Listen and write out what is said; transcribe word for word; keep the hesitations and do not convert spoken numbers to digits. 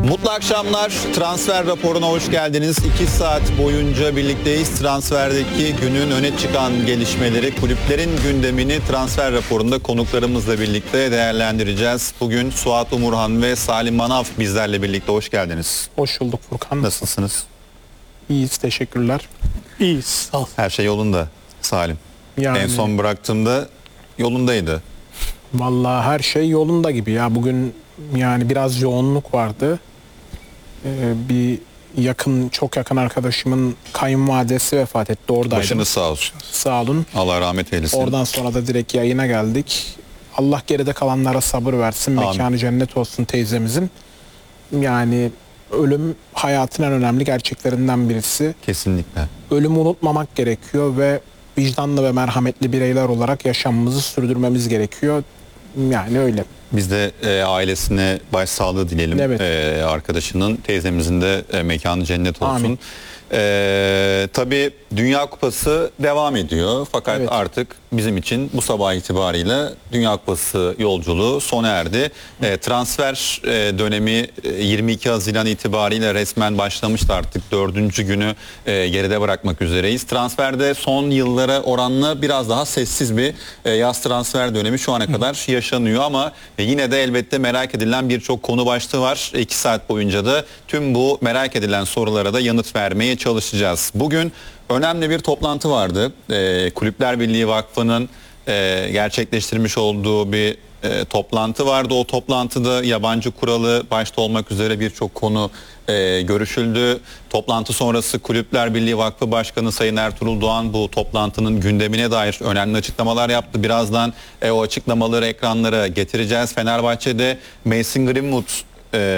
Mutlu akşamlar. Transfer raporuna hoş geldiniz. iki saat boyunca birlikteyiz. Transferdeki günün öne çıkan gelişmeleri, kulüplerin gündemini transfer raporunda konuklarımızla birlikte değerlendireceğiz. Bugün Suat Umurhan ve Salim Manav bizlerle birlikte. Hoş geldiniz. Hoş bulduk Furkan. Nasılsınız? İyiyiz, teşekkürler. İyiyiz, sağ ol. Her şey yolunda Salim. Yani, En son bıraktığımda yolundaydı. vallahi her şey yolunda gibi ya. Bugün yani biraz yoğunluk vardı. Ee, bir yakın, çok yakın arkadaşımın kayınvalidesi vefat etti. Oradaydım. Başınız sağ olsun. Sağ olun. Allah rahmet eylesin. Oradan sonra da direkt yayına geldik. Allah geride kalanlara sabır versin. Amin. Mekanı cennet olsun teyzemizin. Yani ölüm hayatın en önemli gerçeklerinden birisi. Kesinlikle. Ölümü unutmamak gerekiyor ve vicdanlı ve merhametli bireyler olarak yaşamımızı sürdürmemiz gerekiyor. Yani öyle. Biz de e, ailesine başsağlığı dileyelim. Evet. E, arkadaşının, teyzemizin de e, mekanı cennet olsun. Amin. E, tabii Dünya Kupası devam ediyor. Fakat Evet. artık bizim için bu sabah itibariyle Dünya Kupası yolculuğu sona erdi. E, transfer e, dönemi e, yirmi iki Haziran itibariyle resmen başlamıştı artık. Dördüncü günü e, geride bırakmak üzereyiz. Transferde son yıllara oranla biraz daha sessiz bir e, yaz transfer dönemi şu ana kadar yaşanıyor ama e, yine de elbette merak edilen birçok konu başlığı var. iki saat boyunca da tüm bu merak edilen sorulara da yanıt vermeye çalışacağız. Bugün önemli bir toplantı vardı. E, Kulüpler Birliği Vakfı'nın e, gerçekleştirmiş olduğu bir e, toplantı vardı. O toplantıda yabancı kuralı başta olmak üzere birçok konu e, görüşüldü. Toplantı sonrası Kulüpler Birliği Vakfı Başkanı Sayın Ertuğrul Doğan bu toplantının gündemine dair önemli açıklamalar yaptı. Birazdan e, o açıklamaları ekranlara getireceğiz. Fenerbahçe'de Mason Greenwood e,